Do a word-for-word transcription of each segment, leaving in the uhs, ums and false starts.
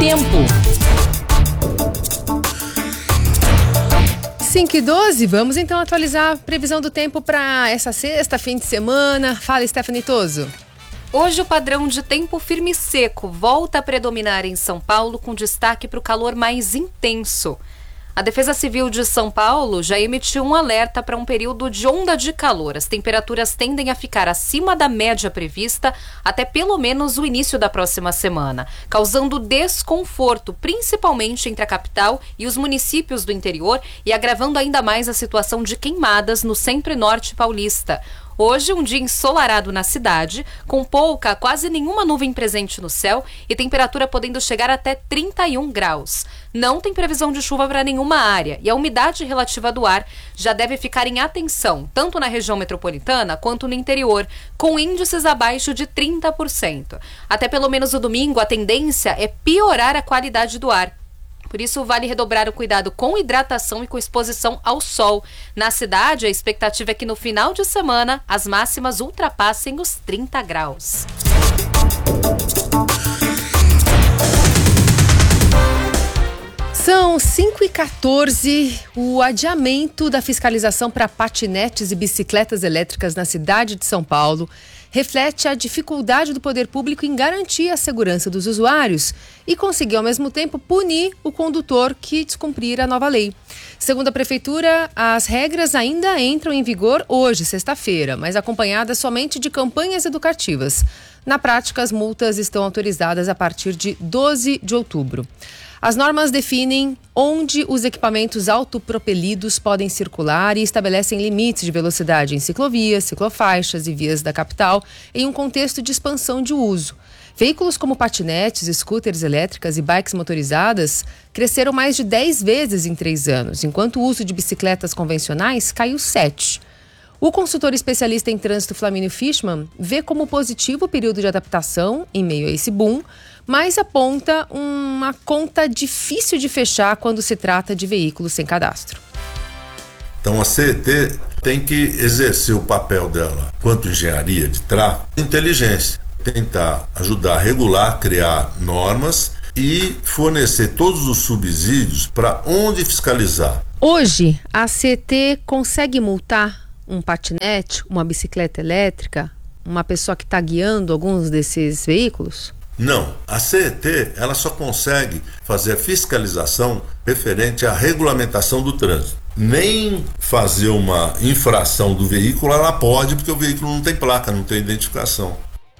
tempo. cinco e doze, vamos então atualizar a previsão do tempo para essa sexta, fim de semana. Fala, Stephanie Toso. Hoje o padrão de tempo firme e seco volta a predominar em São Paulo, com destaque para o calor mais intenso. A Defesa Civil de São Paulo já emitiu um alerta para um período de onda de calor. As temperaturas tendem a ficar acima da média prevista até pelo menos o início da próxima semana, causando desconforto, principalmente entre a capital e os municípios do interior, e agravando ainda mais a situação de queimadas no centro e norte paulista. Hoje, um dia ensolarado na cidade, com pouca, quase nenhuma nuvem presente no céu e temperatura podendo chegar até trinta e um graus. Não tem previsão de chuva para nenhuma área e a umidade relativa do ar já deve ficar em atenção, tanto na região metropolitana quanto no interior, com índices abaixo de trinta por cento. Até pelo menos o domingo, a tendência é piorar a qualidade do ar. Por isso, vale redobrar o cuidado com hidratação e com exposição ao sol. Na cidade, a expectativa é que no final de semana as máximas ultrapassem os trinta graus. São cinco e quatorze. O adiamento da fiscalização para patinetes e bicicletas elétricas na cidade de São Paulo reflete a dificuldade do poder público em garantir a segurança dos usuários e conseguir, ao mesmo tempo, punir o condutor que descumprir a nova lei. Segundo a Prefeitura, as regras ainda entram em vigor hoje, sexta-feira, mas acompanhadas somente de campanhas educativas. Na prática, as multas estão autorizadas a partir de doze de outubro. As normas definem onde os equipamentos autopropelidos podem circular e estabelecem limites de velocidade em ciclovias, ciclofaixas e vias da capital em um contexto de expansão de uso. Veículos como patinetes, scooters elétricas e bikes motorizadas cresceram mais de dez vezes em três anos, enquanto o uso de bicicletas convencionais caiu sete. O consultor especialista em trânsito Flamínio Fishman vê como positivo o período de adaptação em meio a esse boom, mas aponta uma conta difícil de fechar quando se trata de veículos sem cadastro. Então a C E T tem que exercer o papel dela quanto engenharia de tráfego, inteligência, tentar ajudar a regular, criar normas e fornecer todos os subsídios para onde fiscalizar. Hoje, a C E T consegue multar um patinete, uma bicicleta elétrica, uma pessoa que está guiando alguns desses veículos? Não, a C E T ela só consegue fazer a fiscalização referente à regulamentação do trânsito. Nem fazer uma infração do veículo ela pode, porque o veículo não tem placa, não tem identificação.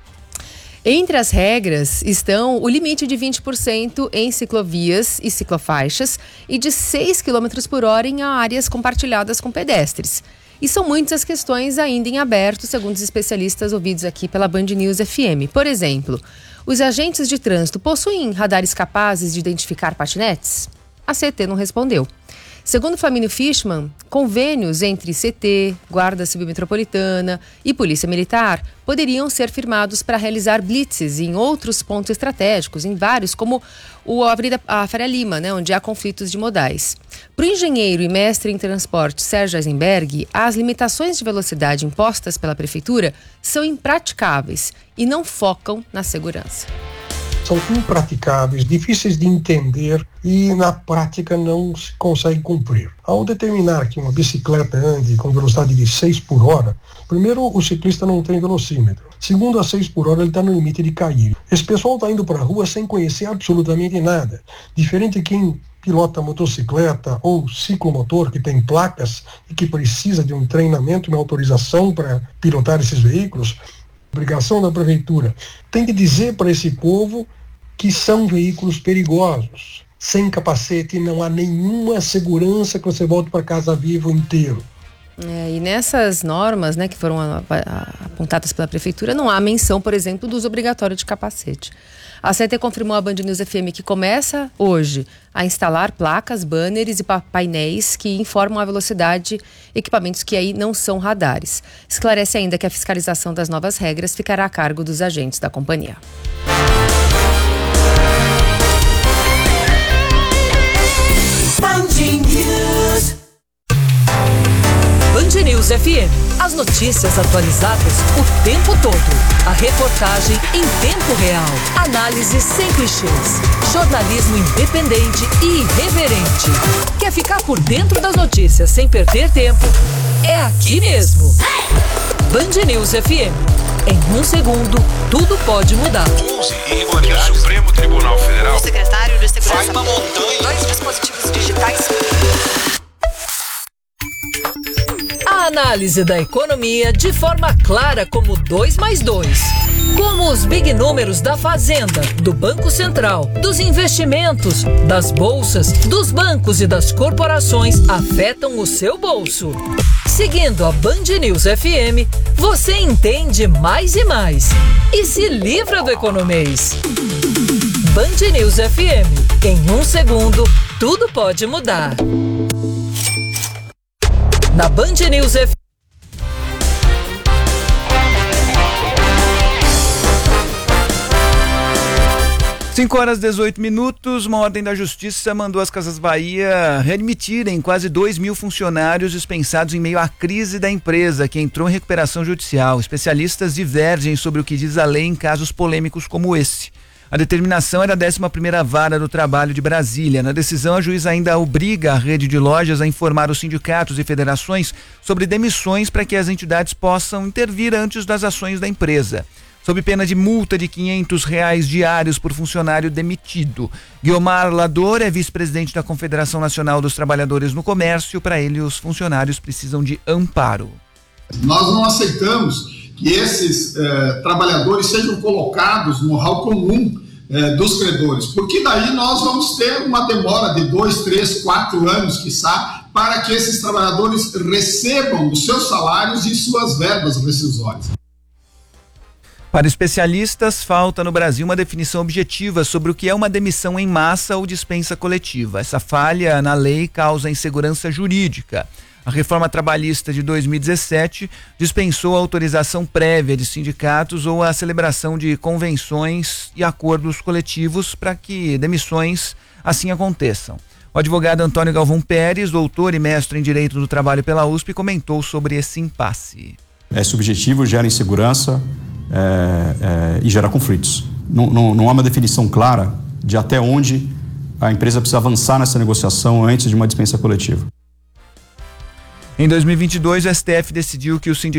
Entre as regras estão o limite de vinte por cento em ciclovias e ciclofaixas e de seis quilômetros por hora em áreas compartilhadas com pedestres. E são muitas as questões ainda em aberto, segundo os especialistas ouvidos aqui pela Band News F M. Por exemplo, os agentes de trânsito possuem radares capazes de identificar patinetes? A C E T não respondeu. Segundo Flamínio Fishman, convênios entre C T, Guarda Civil Metropolitana e Polícia Militar poderiam ser firmados para realizar blitzes em outros pontos estratégicos, em vários, como o Avenida a Faria Lima, né, onde há conflitos de modais. Para o engenheiro e mestre em transporte Sérgio Eisenberg, as limitações de velocidade impostas pela Prefeitura são impraticáveis e não focam na segurança. São impraticáveis, difíceis de entender e na prática não se consegue cumprir. Ao determinar que uma bicicleta ande com velocidade de seis por hora, primeiro o ciclista não tem velocímetro. Segundo, a seis por hora ele está no limite de cair. Esse pessoal está indo para a rua sem conhecer absolutamente nada. Diferente de quem pilota motocicleta ou ciclomotor, que tem placas e que precisa de um treinamento e uma autorização para pilotar esses veículos. Obrigação da prefeitura tem que dizer para esse povo que são veículos perigosos. Sem capacete não há nenhuma segurança que você volte para casa vivo inteiro. É, e nessas normas, né, que foram a, a, apontadas pela prefeitura, não há menção, por exemplo, do uso obrigatório de capacete. A C E T confirmou à Band News F M que começa hoje a instalar placas, banners e painéis que informam a velocidade, equipamentos que aí não são radares. Esclarece ainda que a fiscalização das novas regras ficará a cargo dos agentes da companhia. Band News F M. As notícias atualizadas o tempo todo. A reportagem em tempo real. Análise sem clichês. Jornalismo independente e irreverente. Quer ficar por dentro das notícias sem perder tempo? É aqui mesmo. Band News F M. Em um segundo, tudo pode mudar. onze irregularidades. O Supremo Tribunal Federal. O secretário de Segurança. Vai uma montanha. Dois dispositivos digitais. A análise da economia de forma clara como dois mais dois. Como os big números da Fazenda, do Banco Central, dos investimentos, das bolsas, dos bancos e das corporações afetam o seu bolso. Seguindo a Band News F M, você entende mais e mais. E se livra do economês. Band News F M. Em um segundo, tudo pode mudar. Na Band News F M. cinco horas e dezoito minutos, uma ordem da Justiça mandou as Casas Bahia readmitirem quase dois mil funcionários dispensados em meio à crise da empresa, que entrou em recuperação judicial. Especialistas divergem sobre o que diz a lei em casos polêmicos como esse. A determinação era a décima primeira Vara do Trabalho de Brasília. Na decisão, a juíza ainda obriga a rede de lojas a informar os sindicatos e federações sobre demissões para que as entidades possam intervir antes das ações da empresa. Sob pena de multa de quinhentos reais diários por funcionário demitido. Guiomar Lador é vice-presidente da Confederação Nacional dos Trabalhadores no Comércio. Para ele, os funcionários precisam de amparo. Nós não aceitamos que esses eh, trabalhadores sejam colocados no rol comum eh, dos credores, porque daí nós vamos ter uma demora de dois, três, quatro anos, quiçá, para que esses trabalhadores recebam os seus salários e suas verbas rescisórias. Para especialistas, falta no Brasil uma definição objetiva sobre o que é uma demissão em massa ou dispensa coletiva. Essa falha na lei causa insegurança jurídica. A reforma trabalhista de dois mil e dezessete dispensou a autorização prévia de sindicatos ou a celebração de convenções e acordos coletivos para que demissões assim aconteçam. O advogado Antônio Galvão Pérez, doutor e mestre em Direito do Trabalho pela U S P, comentou sobre esse impasse. É subjetivo, gera insegurança é, é, e gera conflitos. Não, não, não há uma definição clara de até onde a empresa precisa avançar nessa negociação antes de uma dispensa coletiva. Em dois mil e vinte e dois, o S T F decidiu que os sindicatos